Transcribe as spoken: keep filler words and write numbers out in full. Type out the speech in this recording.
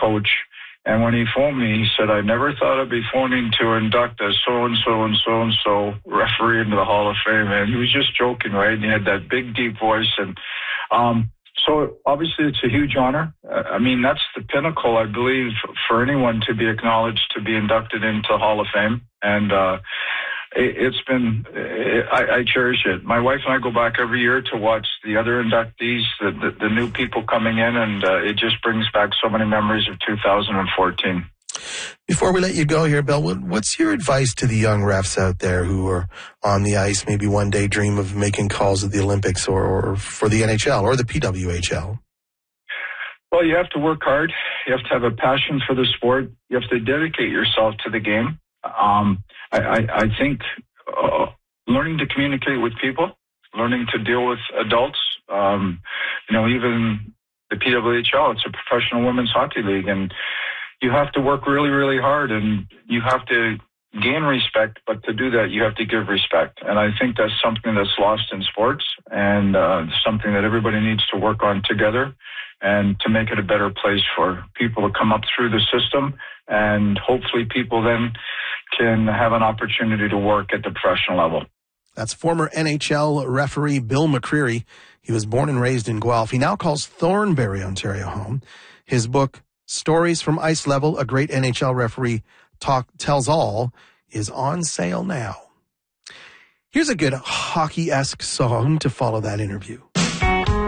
coach. And when he phoned me, he said, I never thought I'd be phoning to induct a so-and-so and so-and-so referee into the Hall of Fame. And he was just joking, right? And he had that big, deep voice. And um, so obviously it's a huge honor. I mean, that's the pinnacle, I believe, for anyone to be acknowledged to be inducted into the Hall of Fame. And uh, it, it's been, it, I, I cherish it. My wife and I go back every year to watch the other inductees, the, the, the new people coming in, and uh, it just brings back so many memories of two thousand fourteen. Before we let you go here, Bill, what's your advice to the young refs out there who are on the ice, maybe one day dream of making calls at the Olympics or, or for the N H L or the P W H L? Well, you have to work hard. You have to have a passion for the sport. You have to dedicate yourself to the game. Um, I, I, I think uh, learning to communicate with people, learning to deal with adults, um, you know, even the P W H L, it's a professional women's hockey league, and you have to work really, really hard, and you have to gain respect, but to do that, you have to give respect. And I think that's something that's lost in sports, and uh, something that everybody needs to work on together, and to make it a better place for people to come up through the system, and hopefully people then can have an opportunity to work at the professional level. That's former N H L referee Bill McCreary. He was born and raised in Guelph. He now calls Thornbury, Ontario home. His book, Stories from Ice Level, A Great N H L Referee Talk Tells All, is on sale now. Here's a good hockey-esque song to follow that interview.